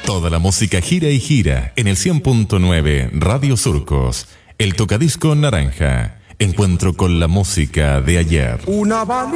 Toda la música gira y gira en el 100.9 Radio Surcos. El tocadisco naranja. Encuentro con la música de ayer. Una